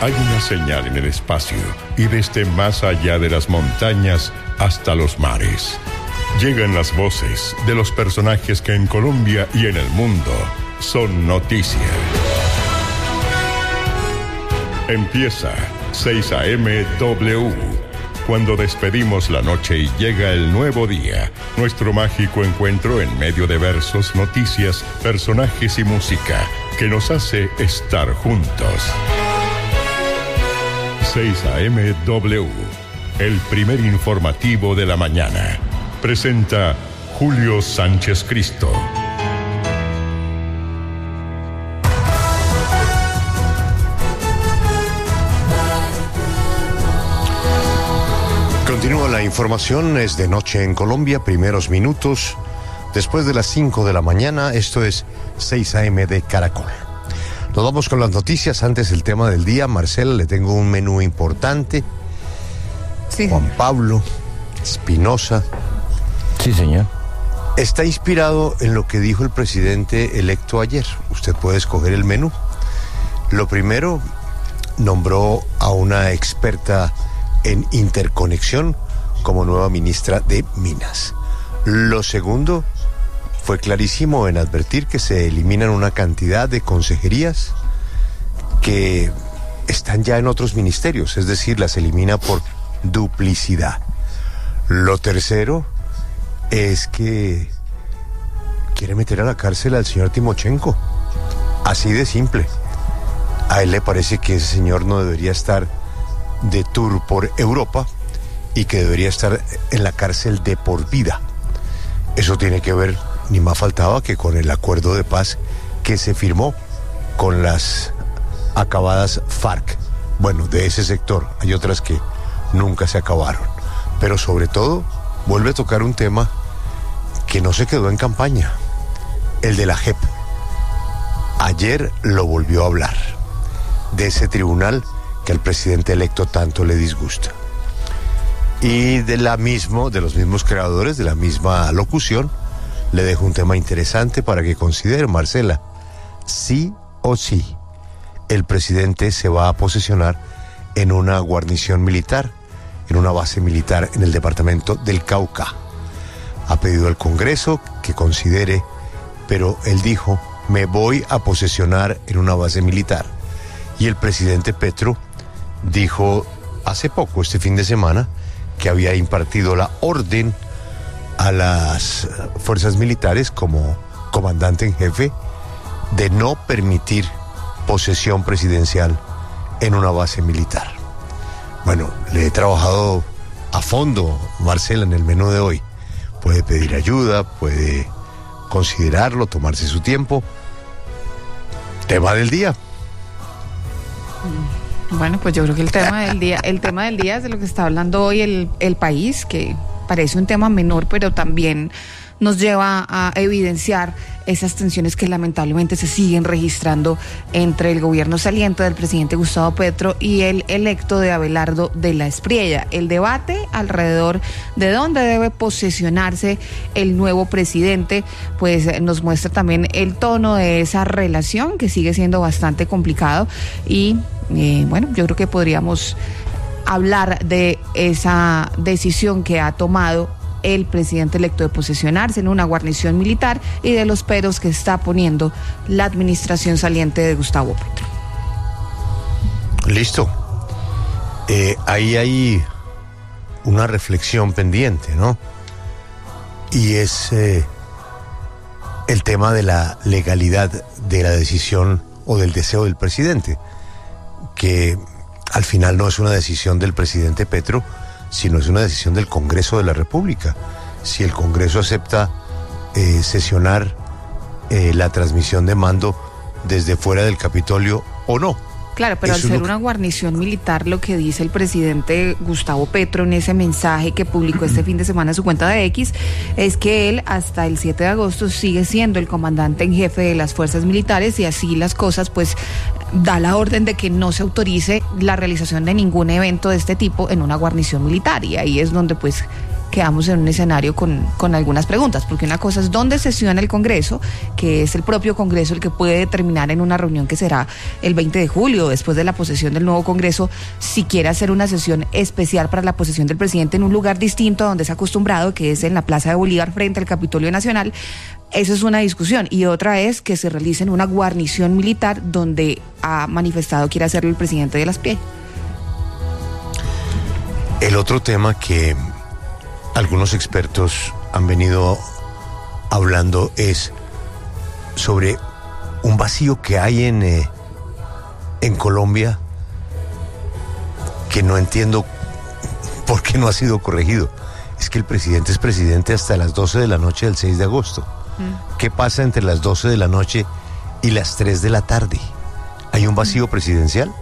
Hay una señal en el espacio y desde más allá de las montañas hasta los mares. Llegan las voces de los personajes que en Colombia y en el mundo son noticia. Empieza 6 a.m. W. Cuando despedimos la noche y llega el nuevo día, nuestro mágico encuentro en medio de versos, noticias, personajes y música que nos hace estar juntos. 6 a.m. W, el primer informativo de la mañana. Presenta Julio Sánchez Cristo. Continúa la información, es de noche en Colombia, primeros minutos. Después de las 5 de la mañana, esto es 6 a.m. de Caracol. Nos vamos con las noticias, antes el tema del día. Marcela, le tengo un menú importante. Sí. Juan Pablo Espinosa. Sí, señor. Está inspirado en lo que dijo el presidente electo ayer. Usted puede escoger el menú. Lo primero, nombró a una experta en interconexión como nueva ministra de Minas. Lo segundo, fue clarísimo en advertir que se eliminan una cantidad de consejerías que están ya en otros ministerios, es decir, las elimina por duplicidad. Lo tercero es que quiere meter a la cárcel al señor Timochenko. Así de simple. A él le parece que ese señor no debería estar de tour por Europa y que debería estar en la cárcel de por vida. Eso tiene que ver, ni más faltaba, que con el acuerdo de paz que se firmó con las acabadas FARC. Bueno, de ese sector hay otras que nunca se acabaron, pero sobre todo vuelve a tocar un tema que no se quedó en campaña, el de la JEP. Ayer lo volvió a hablar, de ese tribunal que al presidente electo tanto le disgusta. Y de los mismos creadores, de la misma locución, le dejo un tema interesante para que considere, Marcela. Sí o sí, el presidente se va a posesionar en una guarnición militar, en una base militar en el departamento del Cauca. Ha pedido al Congreso que considere, pero él dijo, me voy a posesionar en una base militar. Y el presidente Petro dijo hace poco, este fin de semana, que había impartido la orden a las fuerzas militares como comandante en jefe de no permitir posesión presidencial en una base militar. Bueno, le he trabajado a fondo, Marcela, en el menú de hoy. Puede pedir ayuda, puede considerarlo, tomarse su tiempo. Tema del día. Bueno, pues yo creo que el tema del día es de lo que está hablando hoy el país, que parece un tema menor, pero también nos lleva a evidenciar esas tensiones que lamentablemente se siguen registrando entre el gobierno saliente del presidente Gustavo Petro y el electo de Abelardo de la Espriella. El debate alrededor de dónde debe posesionarse el nuevo presidente, pues nos muestra también el tono de esa relación que sigue siendo bastante complicado y bueno, yo creo que podríamos hablar de esa decisión que ha tomado el presidente electo de posesionarse en una guarnición militar y de los peros que está poniendo la administración saliente de Gustavo Petro. Listo. Ahí hay una reflexión pendiente, ¿no? Y es el tema de la legalidad de la decisión o del deseo del presidente, que al final no es una decisión del presidente Petro, sino es una decisión del Congreso de la República. Si el Congreso acepta sesionar la transmisión de mando desde fuera del Capitolio o no. Claro, pero al ser una guarnición militar, lo que dice el presidente Gustavo Petro en ese mensaje que publicó este fin de semana en su cuenta de X, es que él hasta el 7 de agosto sigue siendo el comandante en jefe de las fuerzas militares y así las cosas, pues da la orden de que no se autorice la realización de ningún evento de este tipo en una guarnición militar, y ahí es donde pues quedamos en un escenario con algunas preguntas, porque una cosa es dónde sesiona el Congreso, que es el propio Congreso el que puede determinar en una reunión que será el 20 de julio, después de la posesión del nuevo Congreso, si quiere hacer una sesión especial para la posesión del presidente en un lugar distinto a donde es acostumbrado, que es en la Plaza de Bolívar frente al Capitolio Nacional. Eso es una discusión, y otra es que se realice en una guarnición militar donde ha manifestado quiere hacerlo el presidente de las PIE. El otro tema que algunos expertos han venido hablando es sobre un vacío que hay en Colombia, que no entiendo por qué no ha sido corregido. Es que el presidente es presidente hasta las 12 de la noche del 6 de agosto. ¿Qué pasa entre las 12 de la noche y las 3 de la tarde? ¿Hay un vacío presidencial?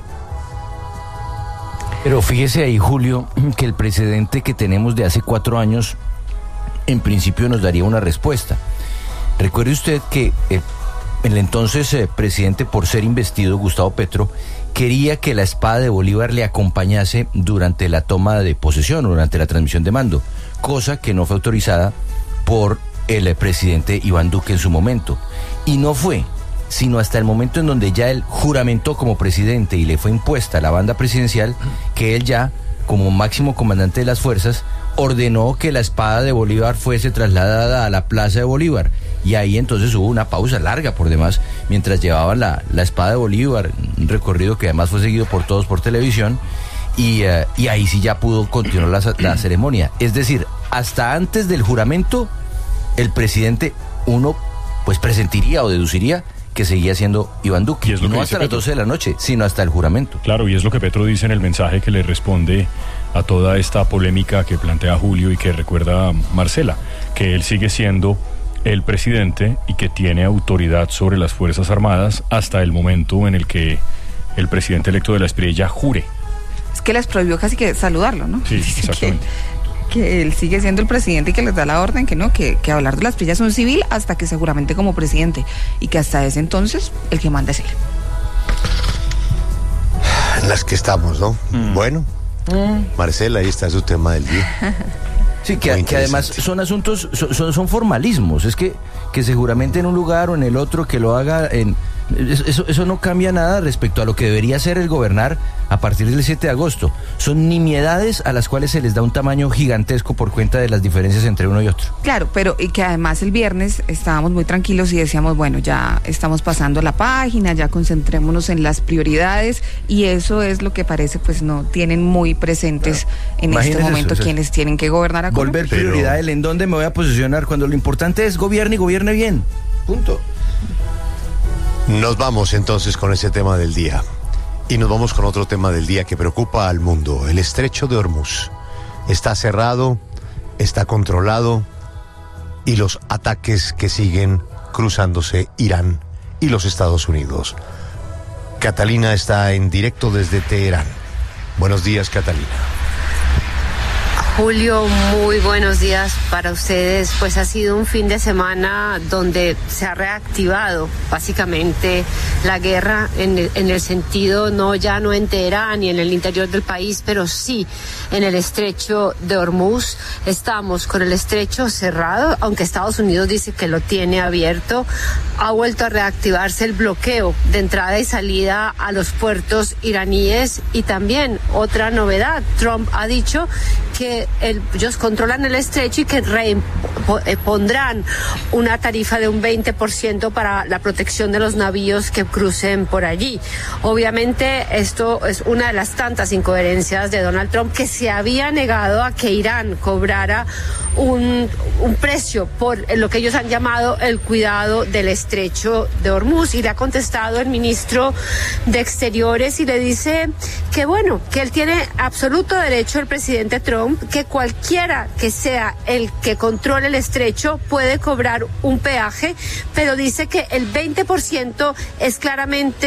Pero fíjese ahí, Julio, que el precedente que tenemos de hace 4 años, en principio nos daría una respuesta. Recuerde usted que el entonces presidente, por ser investido, Gustavo Petro, quería que la espada de Bolívar le acompañase durante la toma de posesión, durante la transmisión de mando, cosa que no fue autorizada por el presidente Iván Duque en su momento. Y no fue sino hasta el momento en donde ya él juramentó como presidente y le fue impuesta la banda presidencial, que él ya, como máximo comandante de las fuerzas, ordenó que la espada de Bolívar fuese trasladada a la Plaza de Bolívar. Y ahí entonces hubo una pausa larga por demás, mientras llevaban la espada de Bolívar, un recorrido que además fue seguido por todos por televisión, y ahí sí ya pudo continuar la ceremonia. Es decir, hasta antes del juramento, el presidente, uno pues presentiría o deduciría que seguía siendo Iván Duque, y no hasta las 12 de la noche, sino hasta el juramento. Claro, y es lo que Petro dice en el mensaje que le responde a toda esta polémica que plantea Julio y que recuerda Marcela, que él sigue siendo el presidente y que tiene autoridad sobre las Fuerzas Armadas hasta el momento en el que el presidente electo de la Espriella jure. Es que les prohibió casi que saludarlo, ¿no? Sí, exactamente. Que él sigue siendo el presidente y que les da la orden que hablar de las Espriella es un civil hasta que se juramente como presidente, y que hasta ese entonces el que manda es él. En las que estamos, ¿no? Bueno, Marcela, ahí está su tema del día. Sí, que además son asuntos, son formalismos. Es que se juramente en un lugar o en el otro, que lo haga en... Eso no cambia nada respecto a lo que debería ser el gobernar a partir del 7 de agosto. Son nimiedades a las cuales se les da un tamaño gigantesco por cuenta de las diferencias entre uno y otro. Claro, pero y que además el viernes estábamos muy tranquilos y decíamos, bueno, ya estamos pasando la página, ya concentrémonos en las prioridades, y eso es lo que parece pues no tienen muy presentes en este momento quienes tienen que gobernar a Colombia. Volver prioridad el en dónde me voy a posicionar, cuando lo importante es gobierne y gobierne bien. Punto. Nos vamos entonces con ese tema del día. Y nos vamos con otro tema del día que preocupa al mundo. El estrecho de Hormuz está cerrado, está controlado, y los ataques que siguen cruzándose Irán y los Estados Unidos. Catalina está en directo desde Teherán. Buenos días, Catalina. Julio, muy buenos días para ustedes. Pues ha sido un fin de semana donde se ha reactivado básicamente la guerra en el sentido ya no en Teherán ni en el interior del país, pero sí en el estrecho de Hormuz. Estamos con el estrecho cerrado, aunque Estados Unidos dice que lo tiene abierto. Ha vuelto a reactivarse el bloqueo de entrada y salida a los puertos iraníes, y también otra novedad, Trump ha dicho que ellos controlan el estrecho y que pondrán una tarifa de un 20% para la protección de los navíos que crucen por allí. Obviamente esto es una de las tantas incoherencias de Donald Trump, que se había negado a que Irán cobrara un precio por lo que ellos han llamado el cuidado del estrecho de Hormuz, y le ha contestado el ministro de Exteriores y le dice que bueno, que él tiene absoluto derecho, el presidente Trump, que cualquiera que sea el que controle el estrecho puede cobrar un peaje, pero dice que el 20% es claramente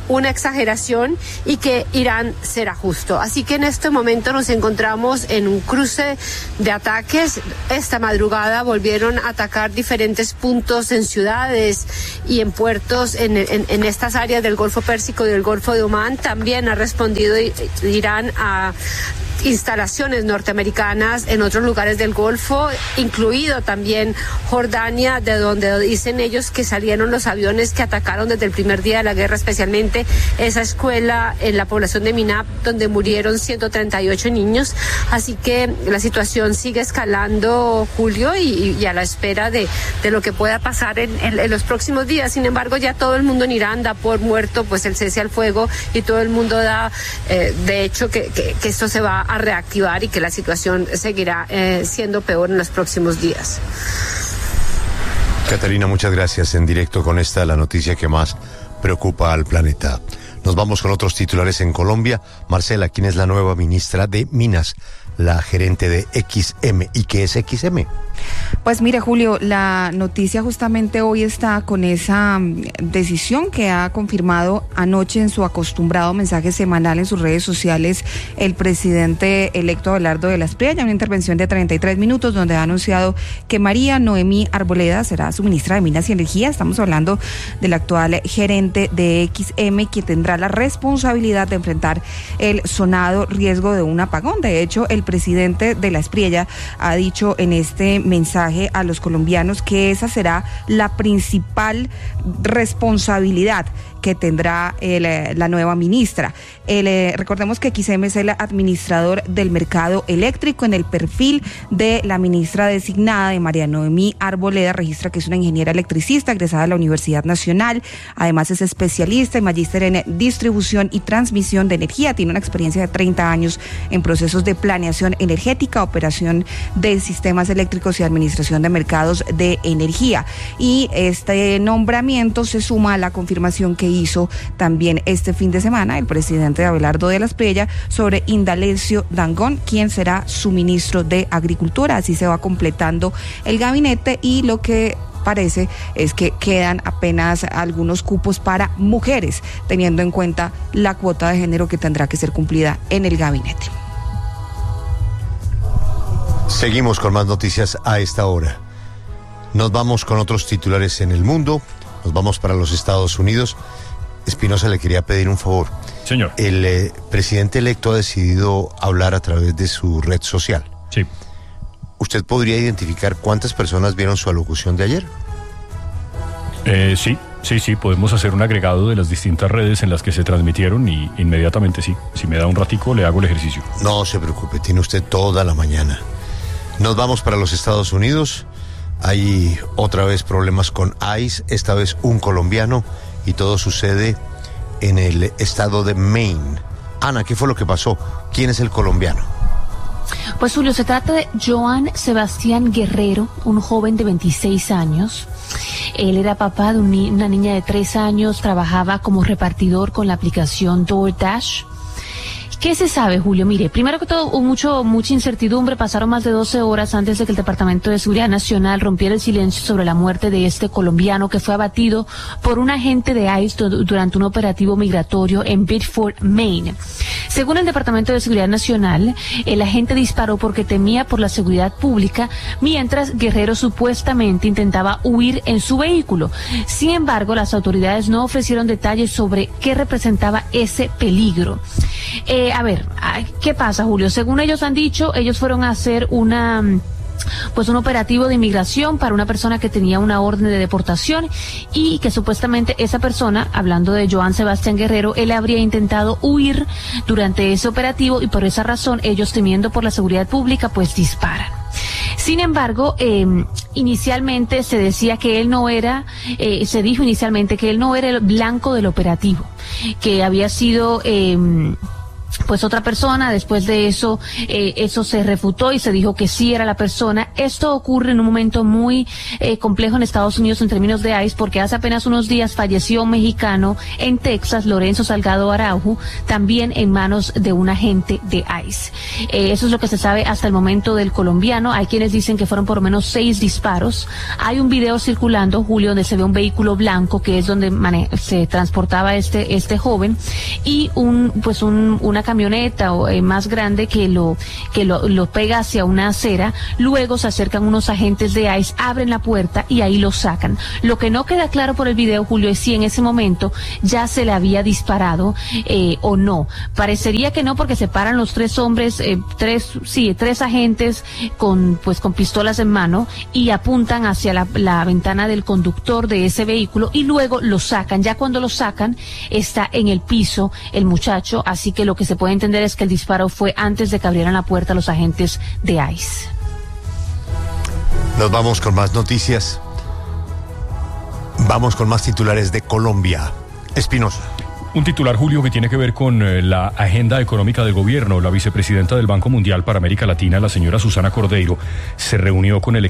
una exageración y que Irán será justo. Así que en este momento nos encontramos en un cruce de ataques. Esta madrugada volvieron a atacar diferentes puntos en ciudades y en puertos en estas áreas del Golfo Pérsico y del Golfo de Omán. También ha respondido Irán a instalaciones norteamericanas en otros lugares del Golfo, incluido también Jordania, de donde dicen ellos que salieron los aviones que atacaron desde el primer día de la guerra, especialmente esa escuela en la población de Minab, donde murieron 138 niños. Así que la situación sigue escalando, Julio, y a la espera de lo que pueda pasar en los próximos días. Sin embargo, ya todo el mundo en Irán da por muerto pues el cese al fuego, y todo el mundo da de hecho que esto se va a reactivar y que la situación seguirá siendo peor en los próximos días. Catalina, muchas gracias. En directo con esta, la noticia que más preocupa al planeta. Nos vamos con otros titulares en Colombia. Marcela, ¿quién es la nueva ministra de Minas? La gerente de XM. ¿Y qué es XM? Pues mire, Julio, la noticia justamente hoy está con esa decisión que ha confirmado anoche en su acostumbrado mensaje semanal en sus redes sociales el presidente electo Abelardo de la Espriella, una intervención de 33 minutos donde ha anunciado que María Noemí Arboleda será su ministra de Minas y Energía. Estamos hablando del actual gerente de XM, quien tendrá la responsabilidad de enfrentar el sonado riesgo de un apagón. De hecho, el presidente de la Espriella ha dicho en este mensaje a los colombianos que esa será la principal responsabilidad que tendrá la nueva ministra. Recordemos que XM es el administrador del mercado eléctrico. En el perfil de la ministra designada, de María Noemí Arboleda, registra que es una ingeniera electricista egresada de la Universidad Nacional. Además es especialista y magíster en distribución y transmisión de energía. Tiene una experiencia de 30 años en procesos de planeación energética, operación de sistemas eléctricos y administración de mercados de energía. Y este nombramiento se suma a la confirmación que hizo también este fin de semana el presidente Abelardo de la Espriella sobre Indalecio Dangond, quien será su ministro de Agricultura. Así se va completando el gabinete, y lo que parece es que quedan apenas algunos cupos para mujeres, teniendo en cuenta la cuota de género que tendrá que ser cumplida en el gabinete. Seguimos con más noticias a esta hora. Nos vamos con otros titulares en el mundo. Nos vamos para los Estados Unidos. Espinosa, le quería pedir un favor. Señor. El presidente electo ha decidido hablar a través de su red social. Sí. ¿Usted podría identificar cuántas personas vieron su alocución de ayer? Sí, podemos hacer un agregado de las distintas redes en las que se transmitieron y inmediatamente sí. Si me da un ratico, le hago el ejercicio. No se preocupe, tiene usted toda la mañana. Nos vamos para los Estados Unidos. Hay otra vez problemas con ICE, esta vez un colombiano, y todo sucede en el estado de Maine. Ana, ¿qué fue lo que pasó? ¿Quién es el colombiano? Pues Julio, se trata de Joan Sebastián Guerrero, un joven de 26 años. Él era papá de una niña de 3 años, trabajaba como repartidor con la aplicación DoorDash. ¿Qué se sabe, Julio? Mire, primero que todo, mucha incertidumbre. Pasaron más de 12 horas antes de que el Departamento de Seguridad Nacional rompiera el silencio sobre la muerte de este colombiano que fue abatido por un agente de ICE durante un operativo migratorio en Biddeford, Maine. Según el Departamento de Seguridad Nacional, el agente disparó porque temía por la seguridad pública, mientras Guerrero supuestamente intentaba huir en su vehículo. Sin embargo, las autoridades no ofrecieron detalles sobre qué representaba ese peligro. ¿Qué pasa, Julio? Según ellos han dicho, ellos fueron a hacer un operativo de inmigración para una persona que tenía una orden de deportación, y que supuestamente esa persona, hablando de Joan Sebastián Guerrero, él habría intentado huir durante ese operativo, y por esa razón ellos, temiendo por la seguridad pública, pues disparan. Sin embargo, inicialmente se decía que él no era, se dijo inicialmente que él no era el blanco del operativo, que había sido pues otra persona. Después de eso, eso se refutó y se dijo que sí era la persona. Esto ocurre en un momento muy complejo en Estados Unidos en términos de ICE, porque hace apenas unos días falleció un mexicano en Texas, Lorenzo Salgado Araujo, también en manos de un agente de ICE. Eso es lo que se sabe hasta el momento del colombiano. Hay quienes dicen que fueron por lo menos 6 disparos. Hay un video circulando, Julio, donde se ve un vehículo blanco, que es donde se transportaba este joven, y una camioneta más grande que lo pega hacia una acera. Luego se acercan unos agentes de ICE, abren la puerta y ahí lo sacan. Lo que no queda claro por el video, Julio, es si en ese momento ya se le había disparado o no. Parecería que no, porque se paran los 3 hombres, tres agentes con pistolas en mano y apuntan hacia la ventana del conductor de ese vehículo y luego lo sacan. Ya cuando lo sacan está en el piso el muchacho, así que lo que se puede entender es que el disparo fue antes de que abrieran la puerta los agentes de ICE. Nos vamos con más noticias. Vamos con más titulares de Colombia. Espinosa. Un titular, Julio, que tiene que ver con la agenda económica del gobierno. La vicepresidenta del Banco Mundial para América Latina, la señora Susana Cordeiro, se reunió con el